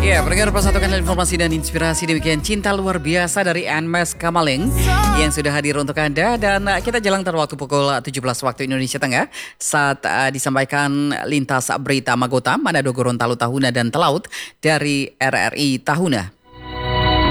Ya, pendengar persatukan informasi dan inspirasi demikian cinta luar biasa dari Anmes Kamaleng yang sudah hadir untuk Anda dan kita jalan waktu pukul 17 waktu Indonesia Tengah saat disampaikan lintas berita Magota Manado Gorontalo Tahuna dan Telaut dari RRI Tahuna.